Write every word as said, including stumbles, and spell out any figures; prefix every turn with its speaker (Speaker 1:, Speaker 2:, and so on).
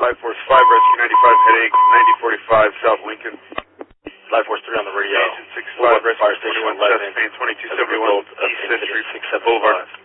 Speaker 1: Life Force five, Rescue ninety-five, headache, ninety forty-five, South Lincoln.
Speaker 2: Life Force three on the radio.
Speaker 1: Agent six five, Rescue
Speaker 2: Fire Station
Speaker 1: twenty-one,
Speaker 2: eleven.
Speaker 1: Chest Pain, twenty-two seventy-one, East Century Boulevard.